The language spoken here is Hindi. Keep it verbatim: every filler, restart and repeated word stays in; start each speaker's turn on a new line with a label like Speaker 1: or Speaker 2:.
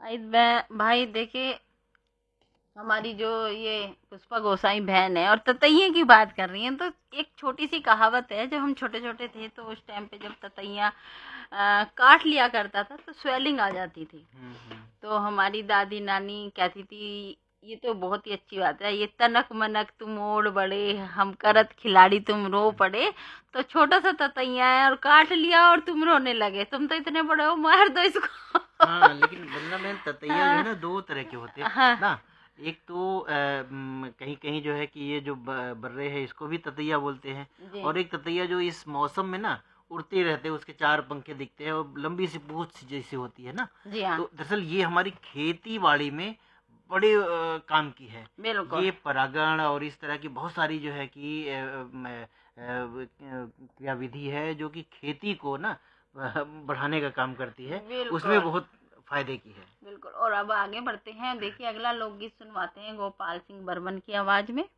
Speaker 1: भाई बै- भाई देखिए, हमारी जो ये पुष्पा गोसाई बहन है और ततैये की बात कर रही हैं, तो एक छोटी सी कहावत है। जब हम छोटे छोटे थे तो उस टाइम पे जब ततैया अ, काट लिया करता था तो स्वेलिंग आ जाती थी।
Speaker 2: हम्म हम्म।
Speaker 1: तो हमारी दादी नानी कहती थी, ये तो बहुत ही अच्छी बात है, ये तनक मनक तुम ओढ़ बड़े, हम करत खिलाड़ी तुम रो पड़े। तो छोटा सा ततैया है और काट लिया और तुम रोने लगे, तुम तो इतने बड़े हो, मार दो इसको।
Speaker 2: हाँ, लेकिन वंदना बहन, ततैया जो है
Speaker 1: हाँ
Speaker 2: ना दो तरह के होते हैं
Speaker 1: हाँ
Speaker 2: ना। एक तो अ, म, कहीं कहीं जो है कि ये जो ब- बर्रे है इसको भी ततैया बोलते हैं।
Speaker 1: जी
Speaker 2: और एक ततैया जो इस मौसम में ना उड़ते रहते हैं, उसके चार पंखे दिखते हैं और लंबी सी पूंछ जैसी होती है ना।
Speaker 1: जी हाँ,
Speaker 2: तो दरअसल ये हमारी खेती बाड़ी में बड़े अ, काम की है।
Speaker 1: बिल्कुल
Speaker 2: ये परागण और इस तरह की बहुत सारी जो है कि अ, म, अ, क्रियाविधि है जो कि खेती को ना अ, बढ़ाने का काम करती है। उसमें
Speaker 1: बिल्कुल
Speaker 2: बहुत फायदे की है।
Speaker 1: बिल्कुल। और अब आगे बढ़ते हैं, देखिए अगला लोकगीत सुनवाते हैं गोपाल सिंह बर्मन की आवाज में।